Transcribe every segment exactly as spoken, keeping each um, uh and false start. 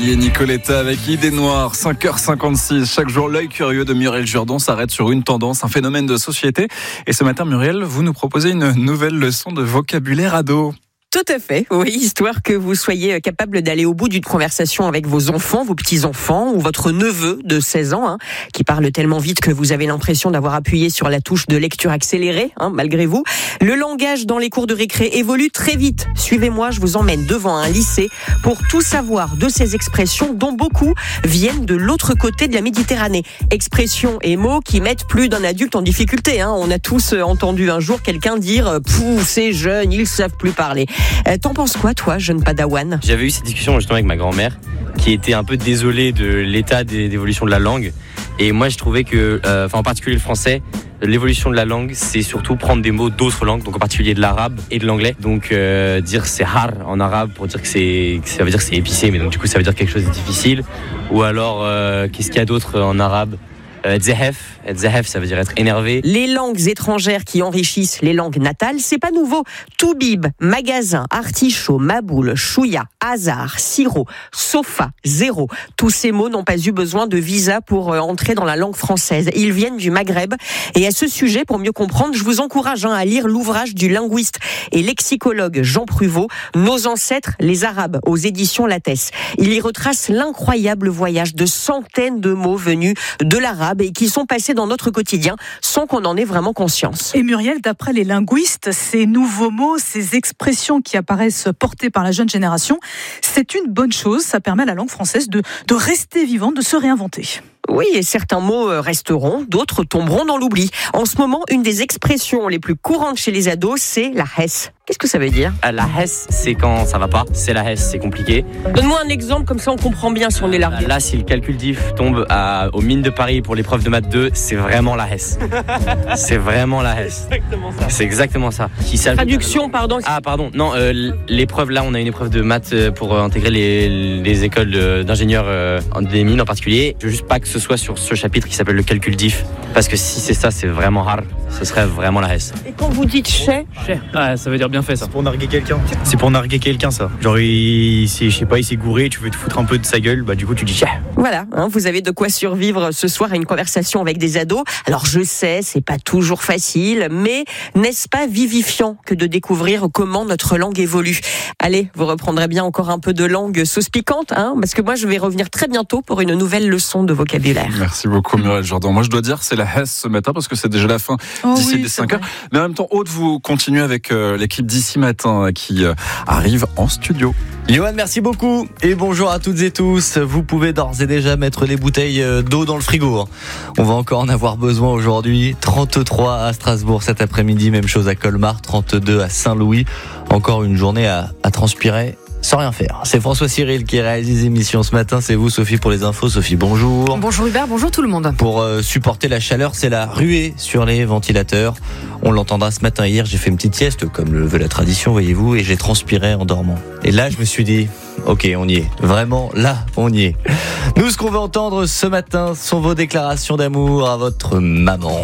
Atelier Nicoletta avec Idée Noire, cinq heures cinquante-six. Chaque jour, l'œil curieux de Muriel Jourdan s'arrête sur une tendance, un phénomène de société. Et ce matin, Muriel, vous nous proposez une nouvelle leçon de vocabulaire ado. Tout à fait, oui, histoire que vous soyez capable d'aller au bout d'une conversation avec vos enfants, vos petits-enfants ou votre neveu de seize ans, hein, qui parle tellement vite que vous avez l'impression d'avoir appuyé sur la touche de lecture accélérée, hein, malgré vous. Le langage dans les cours de récré évolue très vite. Suivez-moi, je vous emmène devant un lycée pour tout savoir de ces expressions dont beaucoup viennent de l'autre côté de la Méditerranée. Expressions et mots qui mettent plus d'un adulte en difficulté, hein. On a tous entendu un jour quelqu'un dire « Pouh, ces jeunes, ils savent plus parler ». Euh, t'en penses quoi, toi, jeune padawan ? J'avais eu cette discussion justement avec ma grand-mère, qui était un peu désolée de l'état d'évolution de la langue. Et moi, je trouvais que, euh, enfin en particulier le français, l'évolution de la langue, c'est surtout prendre des mots d'autres langues, donc en particulier de l'arabe et de l'anglais. Donc euh, dire c'est har en arabe pour dire que c'est, que ça veut dire que c'est épicé, mais donc du coup ça veut dire quelque chose de difficile. Ou alors euh, qu'est-ce qu'il y a d'autre en arabe ? Zehef, Zehef, ça veut dire être énervé. Les langues étrangères qui enrichissent les langues natales, c'est pas nouveau. Toubib, magasin, artichaut, maboule, chouïa, hasard, sirop, sofa, zéro. Tous ces mots n'ont pas eu besoin de visa pour entrer dans la langue française. Ils viennent du Maghreb. Et à ce sujet, pour mieux comprendre, je vous encourage hein, à lire l'ouvrage du linguiste et lexicologue Jean Pruvot, Nos ancêtres, les Arabes, aux éditions Lattès. Il y retrace l'incroyable voyage de centaines de mots venus de l'arabe et qui sont passés dans notre quotidien sans qu'on en ait vraiment conscience. Et Muriel, d'après les linguistes, ces nouveaux mots, ces expressions qui apparaissent portées par la jeune génération, c'est une bonne chose. Ça permet à la langue française de, de rester vivante, de se réinventer. Oui, et certains mots resteront, d'autres tomberont dans l'oubli. En ce moment, une des expressions les plus courantes chez les ados, c'est la hesse. Qu'est-ce que ça veut dire ? La hesse, c'est quand ça va pas. C'est la hesse, c'est compliqué. Donne-moi un exemple, comme ça on comprend bien si on est largué. Là, si le calcul diff tombe à, aux mines de Paris pour l'épreuve de maths deux, c'est vraiment la hesse. C'est vraiment la hesse. C'est exactement ça. C'est exactement ça. Qui Traduction, pardon. Ah, pardon. Non, euh, l'épreuve, là, on a une épreuve de maths pour intégrer les, les écoles d'ingénieurs euh, des mines en particulier. Je veux juste pas que ce soit sur ce chapitre qui s'appelle le calcul diff, parce que si c'est ça, c'est vraiment hard. Ce serait vraiment la hesse. Et quand vous dites chais, ah, ça veut dire bien fait ça. C'est pour narguer quelqu'un. C'est pour narguer quelqu'un ça. Genre il, il je sais pas, il s'est gouré, tu veux te foutre un peu de sa gueule, bah du coup tu dis chais. Voilà, hein, vous avez de quoi survivre ce soir à une conversation avec des ados. Alors je sais, c'est pas toujours facile, mais n'est-ce pas vivifiant que de découvrir comment notre langue évolue ? Allez, vous reprendrez bien encore un peu de langue sauce piquante, hein, parce que moi je vais revenir très bientôt pour une nouvelle leçon de vocabulaire. Merci beaucoup Muriel Jourdan. Moi je dois dire c'est la hesse ce matin parce que c'est déjà la fin oh d'ici oui, les cinq heures. Mais en même temps, Aude, vous continuez avec euh, l'équipe d'ici matin qui euh, arrive en studio. Johan, merci beaucoup et bonjour à toutes et tous. Vous pouvez d'ores et déjà mettre les bouteilles d'eau dans le frigo. On va encore en avoir besoin aujourd'hui. trente-trois à Strasbourg cet après-midi, même chose à Colmar, trente-deux à Saint-Louis. Encore une journée à, à transpirer sans rien faire. C'est François Cyril qui réalise l'émission ce matin. C'est vous, Sophie, pour les infos. Sophie, bonjour. Bonjour Hubert, bonjour tout le monde. Pour euh, supporter la chaleur, c'est la ruée sur les ventilateurs. On l'entendra ce matin. Hier, j'ai fait une petite sieste, comme le veut la tradition, voyez-vous, et j'ai transpiré en dormant. Et là, je me suis dit, ok, on y est. Vraiment, là, on y est. Nous, ce qu'on veut entendre ce matin sont vos déclarations d'amour à votre maman.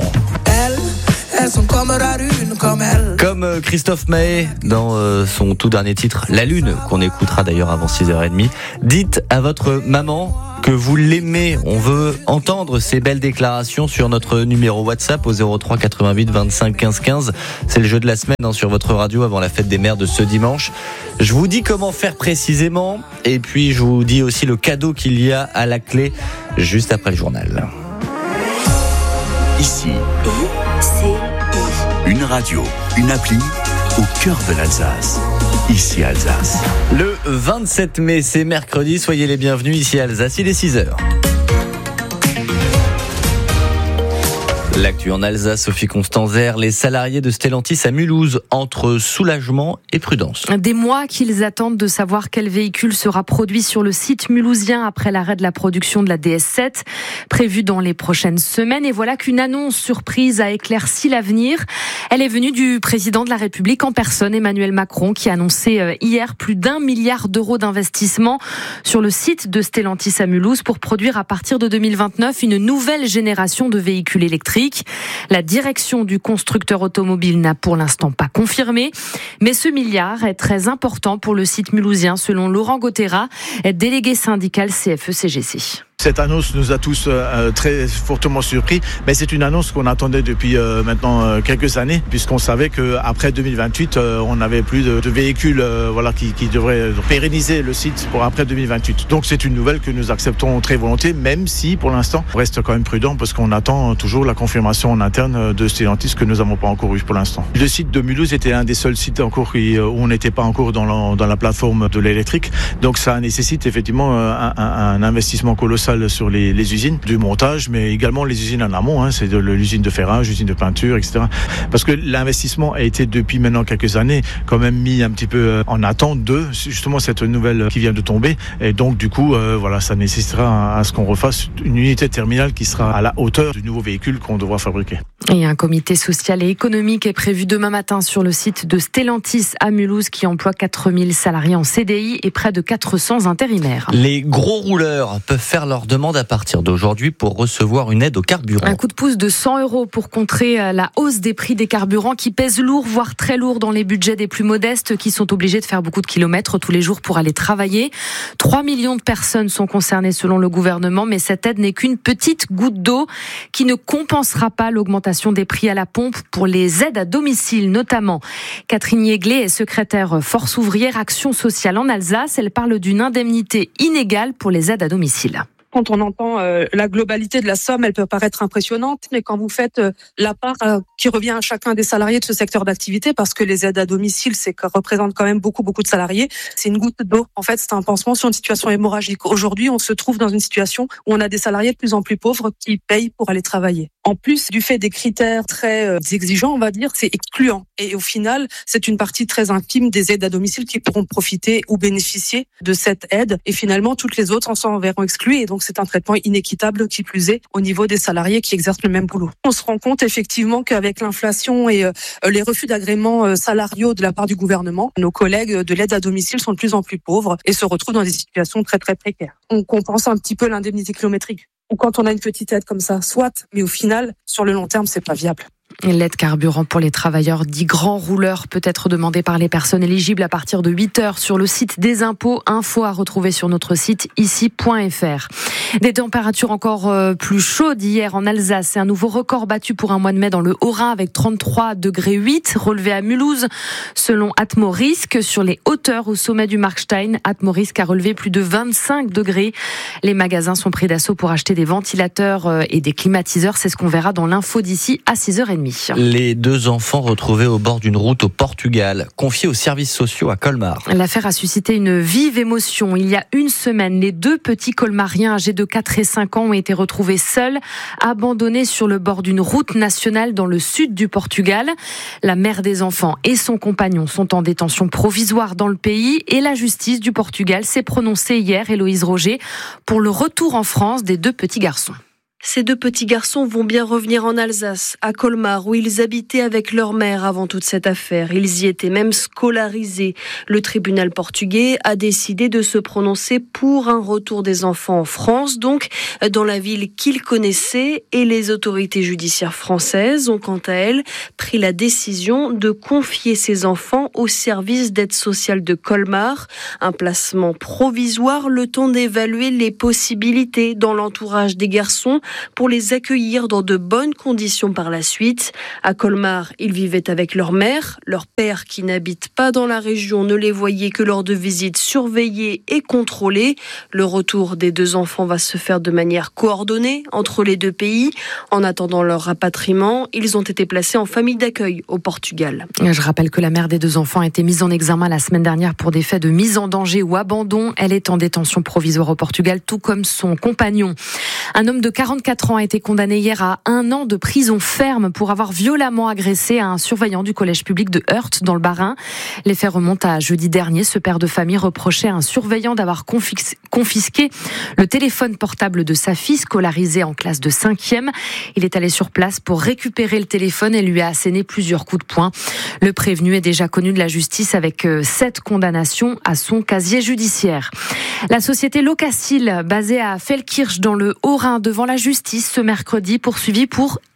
Elles sont comme la lune, comme elle. Comme Christophe Maé dans euh, son tout dernier titre, La Lune, qu'on écoutera d'ailleurs avant six heures trente. Dites à votre maman que vous l'aimez. On veut entendre ces belles déclarations sur notre numéro WhatsApp au zéro trois quatre-vingt-huit vingt-cinq quinze quinze. C'est le jeu de la semaine hein, sur votre radio avant la fête des mères de ce dimanche. Je vous dis comment faire précisément et puis je vous dis aussi le cadeau qu'il y a à la clé juste après le journal. Ici, une radio, une appli au cœur de l'Alsace. Ici Alsace. Le vingt-sept mai, c'est mercredi. Soyez les bienvenus ici à Alsace. Il est six heures. L'actu en Alsace, Sophie Constanzer, les salariés de Stellantis à Mulhouse entre soulagement et prudence. Des mois qu'ils attendent de savoir quel véhicule sera produit sur le site mulhousien après l'arrêt de la production de la D S sept, prévue dans les prochaines semaines. Et voilà qu'une annonce surprise a éclairci l'avenir. Elle est venue du président de la République en personne, Emmanuel Macron, qui a annoncé hier plus d'un milliard d'euros d'investissement sur le site de Stellantis à Mulhouse pour produire à partir de deux mille vingt-neuf une nouvelle génération de véhicules électriques. électrique. La direction du constructeur automobile n'a pour l'instant pas confirmé. Mais ce milliard est très important pour le site mulhousien, selon Laurent Gautera, délégué syndical C F E C G C. Cette annonce nous a tous euh, très fortement surpris, mais c'est une annonce qu'on attendait depuis euh, maintenant euh, quelques années, puisqu'on savait qu'après deux mille vingt-huit, euh, on n'avait plus de, de véhicules euh, voilà, qui, qui devraient pérenniser le site pour après deux mille vingt-huit. Donc c'est une nouvelle que nous acceptons très volontiers, même si pour l'instant on reste quand même prudent, parce qu'on attend toujours la confirmation en interne de Stellantis que nous n'avons pas encore eu pour l'instant. Le site de Mulhouse était un des seuls sites encore qui, où on n'était pas encore dans la, dans la plateforme de l'électrique, donc ça nécessite effectivement un, un, un investissement colossal sur les, les usines du montage, mais également les usines en amont, hein, c'est de l'usine de ferrage, l'usine de peinture, et cetera. Parce que l'investissement a été depuis maintenant quelques années quand même mis un petit peu en attente de justement cette nouvelle qui vient de tomber, et donc du coup euh, voilà, ça nécessitera à ce qu'on refasse une unité terminale qui sera à la hauteur du nouveau véhicule qu'on devra fabriquer. Et un comité social et économique est prévu demain matin sur le site de Stellantis à Mulhouse, qui emploie quatre mille salariés en C D I et près de quatre cents intérimaires. Les gros rouleurs peuvent faire leur demande à partir d'aujourd'hui pour recevoir une aide au carburant. Un coup de pouce de cent euros pour contrer la hausse des prix des carburants qui pèsent lourd, voire très lourd dans les budgets des plus modestes, qui sont obligés de faire beaucoup de kilomètres tous les jours pour aller travailler. trois millions de personnes sont concernées selon le gouvernement, mais cette aide n'est qu'une petite goutte d'eau qui ne compensera pas l'augmentation des prix à la pompe pour les aides à domicile notamment. Catherine Yéglé est secrétaire Force ouvrière Action sociale en Alsace. Elle parle d'une indemnité inégale pour les aides à domicile. Quand on entend euh, la globalité de la somme, elle peut paraître impressionnante, mais quand vous faites euh, la part euh, qui revient à chacun des salariés de ce secteur d'activité, parce que les aides à domicile, c'est que représente quand même beaucoup, beaucoup de salariés, c'est une goutte d'eau. En fait, c'est un pansement sur une situation hémorragique. Aujourd'hui, on se trouve dans une situation où on a des salariés de plus en plus pauvres qui payent pour aller travailler. En plus du fait des critères très euh, exigeants, on va dire, c'est excluant. Et au final, c'est une partie très infime des aides à domicile qui pourront profiter ou bénéficier de cette aide. Et finalement, toutes les autres en s'en verront exclues. Et donc, c'est un traitement inéquitable qui plus est au niveau des salariés qui exercent le même boulot. On se rend compte effectivement qu'avec l'inflation et euh, les refus d'agréments euh, salariaux de la part du gouvernement, nos collègues de l'aide à domicile sont de plus en plus pauvres et se retrouvent dans des situations très très précaires. On compense un petit peu l'indemnité kilométrique. Ou quand on a une petite aide comme ça, soit, mais au final, sur le long terme, c'est pas viable. L'aide carburant pour les travailleurs dits grands rouleurs peut être demandée par les personnes éligibles à partir de huit heures sur le site des impôts. Info à retrouver sur notre site ici point f r. Des températures encore plus chaudes hier en Alsace. C'est un nouveau record battu pour un mois de mai dans le Haut-Rhin avec trente-trois degrés huit relevé à Mulhouse. Selon Atmorisk, sur les hauteurs au sommet du Markstein, Atmorisk a relevé plus de vingt-cinq degrés. Les magasins sont pris d'assaut pour acheter des ventilateurs et des climatiseurs. C'est ce qu'on verra dans l'info d'ici à six heures trente. Les deux enfants retrouvés au bord d'une route au Portugal, confiés aux services sociaux à Colmar. L'affaire a suscité une vive émotion. Il y a une semaine, les deux petits colmariens âgés de quatre et cinq ans ont été retrouvés seuls, abandonnés sur le bord d'une route nationale dans le sud du Portugal. La mère des enfants et son compagnon sont en détention provisoire dans le pays et la justice du Portugal s'est prononcée hier, Héloïse Roger, pour le retour en France des deux petits garçons. Ces deux petits garçons vont bien revenir en Alsace, à Colmar, où ils habitaient avec leur mère avant toute cette affaire. Ils y étaient même scolarisés. Le tribunal portugais a décidé de se prononcer pour un retour des enfants en France, donc dans la ville qu'ils connaissaient. Et les autorités judiciaires françaises ont quant à elles pris la décision de confier ces enfants au service d'aide sociale de Colmar. Un placement provisoire, le temps d'évaluer les possibilités dans l'entourage des garçons pour les accueillir dans de bonnes conditions par la suite. À Colmar, ils vivaient avec leur mère. Leur père, qui n'habite pas dans la région, ne les voyait que lors de visites surveillées et contrôlées. Le retour des deux enfants va se faire de manière coordonnée entre les deux pays. En attendant leur rapatriement, ils ont été placés en famille d'accueil au Portugal. Je rappelle que la mère des deux enfants a été mise en examen la semaine dernière pour des faits de mise en danger ou abandon. Elle est en détention provisoire au Portugal, tout comme son compagnon. Un homme de quarante-quatre ans a été condamné hier à un an de prison ferme pour avoir violemment agressé un surveillant du collège public de Heurt dans le Bas-Rhin. Les faits remontent à jeudi dernier. Ce père de famille reprochait à un surveillant d'avoir confisqué le téléphone portable de sa fille scolarisée en classe de cinquième. Il est allé sur place pour récupérer le téléphone et lui a asséné plusieurs coups de poing. Le prévenu est déjà connu de la justice avec sept condamnations à son casier judiciaire. La société Locacil, basée à Feldkirch dans le Haut-Rhin, devant la justice ce mercredi, poursuivie pour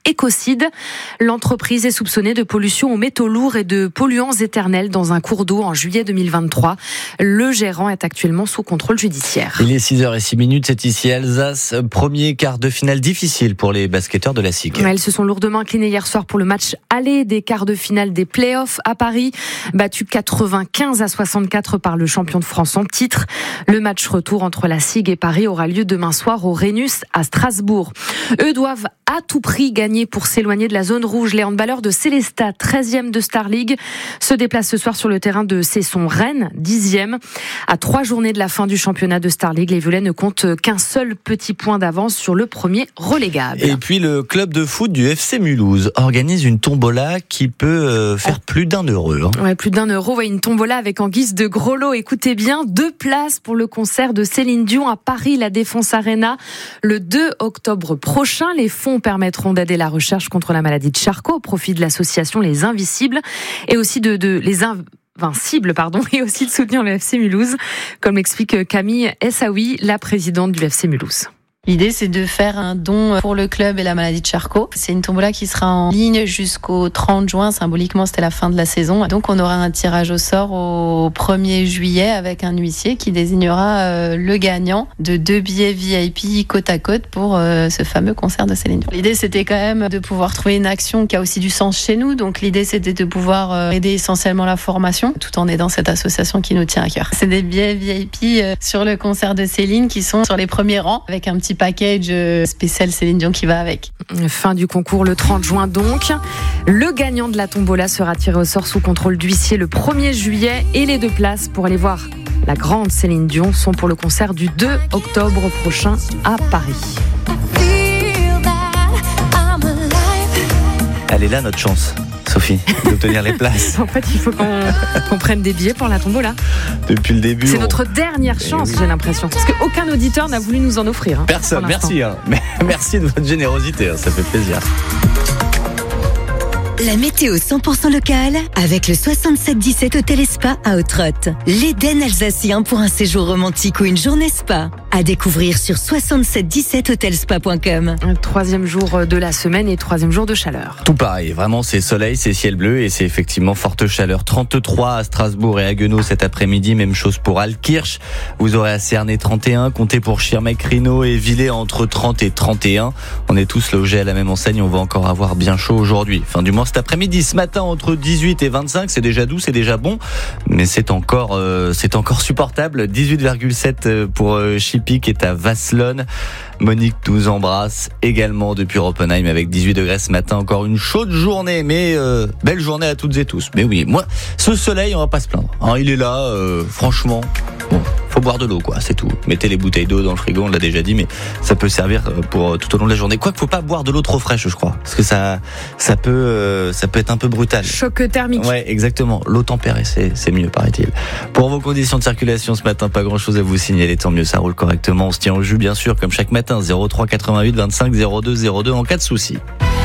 Ecocide. L'entreprise est soupçonnée de pollution aux métaux lourds et de polluants éternels dans un cours d'eau en juillet deux mille vingt-trois. Le gérant est actuellement sous contrôle judiciaire. Il est six heures six, c'est ici Alsace. Premier quart de finale difficile pour les basketteurs de la S I G. Ils se sont lourdement inclinés hier soir pour le match aller des quarts de finale des playoffs à Paris. Battu quatre-vingt-quinze à soixante-quatre par le champion de France en titre. Le match retour entre la S I G et Paris aura lieu demain soir au Rhenus à Strasbourg. Eux doivent à tout prix gagner pour s'éloigner de la zone rouge. Les handballeurs de Célestat, treizième de Star League, se déplacent ce soir sur le terrain de Cesson-Rennes, dixième. À trois journées de la fin du championnat de Star League, les Violets ne comptent qu'un seul petit point d'avance sur le premier relégable. Et puis le club de foot du F C Mulhouse organise une tombola qui peut euh, faire plus d'un euro. Hein. Ouais, plus d'un euro. Ouais, une tombola avec en guise de gros lot. Écoutez bien, deux places pour le concert de Céline Dion à Paris, la Défense Arena, le deux octobre prochain. Les fonds permettront d'aider la recherche contre la maladie de Charcot au profit de l'association Les Invisibles et aussi de, de les Invincibles, pardon, et aussi de soutenir le F C Mulhouse, comme l'explique Camille Essaoui, la présidente du F C Mulhouse. L'idée, c'est de faire un don pour le club et la maladie de Charcot. C'est une tombola qui sera en ligne jusqu'au trente juin. Symboliquement, c'était la fin de la saison. Donc, on aura un tirage au sort au premier juillet avec un huissier qui désignera le gagnant de deux billets V I P côte à côte pour ce fameux concert de Céline Dion. L'idée, c'était quand même de pouvoir trouver une action qui a aussi du sens chez nous. Donc, l'idée, c'était de pouvoir aider essentiellement la formation tout en aidant cette association qui nous tient à cœur. C'est des billets V I P sur le concert de Céline qui sont sur les premiers rangs avec un petit package spécial Céline Dion qui va avec. Fin du concours le trente juin donc. Le gagnant de la tombola sera tiré au sort sous contrôle d'huissier le premier juillet et les deux places pour aller voir la grande Céline Dion sont pour le concert du deux octobre prochain à Paris. Elle est là notre chance, Sophie, d'obtenir les places. En fait, il faut qu'on, qu'on prenne des billets pour la tombola. Depuis le début. C'est on... notre dernière chance, oui. J'ai l'impression. Parce qu'aucun auditeur n'a voulu nous en offrir. Hein, Personne, merci. Hein. Merci de votre générosité, hein, ça fait plaisir. La météo cent pour cent locale avec le soixante-sept dix-sept Hôtel et Spa à Autrotte. L'Éden alsacien pour un séjour romantique ou une journée spa. À découvrir sur soixante-sept dix-sept hotelspa point com. Troisième jour de la semaine et troisième jour de chaleur. Tout pareil, vraiment c'est soleil, c'est ciel bleu et c'est effectivement forte chaleur. trente-trois à Strasbourg et à Haguenau cet après-midi, même chose pour Altkirch. Vous aurez à Cernay trente et un, comptez pour Schirmeck, Rhino et Villers entre trente et trente et un. On est tous logés à la même enseigne, on va encore avoir bien chaud aujourd'hui. Fin du mois cet après-midi, ce matin entre dix-huit et vingt-cinq, c'est déjà doux, c'est déjà bon, mais c'est encore euh, c'est encore supportable. dix-huit virgule sept pour euh, Chippy qui est à Vasselonne. Monique nous embrasse également depuis Oppenheim avec dix-huit degrés ce matin. Encore une chaude journée, mais euh, belle journée à toutes et tous. Mais oui, moi, ce soleil, on va pas se plaindre. Hein, il est là, euh, franchement. Bon, faut boire de l'eau, quoi, c'est tout. Mettez les bouteilles d'eau dans le frigo, on l'a déjà dit, mais ça peut servir pour tout au long de la journée. Quoique, faut pas boire de l'eau trop fraîche, je crois, parce que ça, ça peut, euh, ça peut être un peu brutal. Choc thermique. Ouais, exactement. L'eau tempérée, c'est, c'est mieux, paraît-il. Pour vos conditions de circulation ce matin, pas grand-chose à vous signaler. Tant mieux, ça roule correctement. On se tient au jus, bien sûr, comme chaque matin. zéro trois quatre-vingt-huit vingt-cinq zéro deux zéro deux en cas de souci.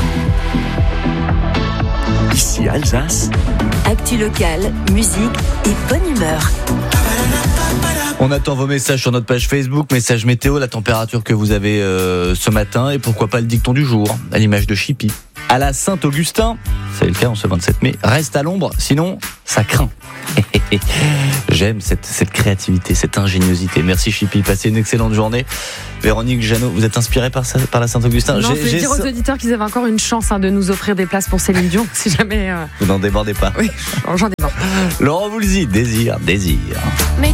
Ici Alsace. Actu locale, musique et bonne humeur. On attend vos messages sur notre page Facebook, message météo, la température que vous avez euh, ce matin et pourquoi pas le dicton du jour, à l'image de Chippy. À la Saint-Augustin, c'est le cas en ce vingt-sept mai, reste à l'ombre, sinon ça craint. J'aime cette, cette créativité, cette ingéniosité. Merci Chippy, passez une excellente journée. Véronique Jeannot, vous êtes inspirée par, par la Saint-Augustin? Non, j'ai, je vais dire aux auditeurs qu'ils avaient encore une chance hein, de nous offrir des places pour Céline Dion, si jamais... Euh... Vous n'en débordez pas. Oui, j'en déborde. Laurent Voulzy, désir, désir.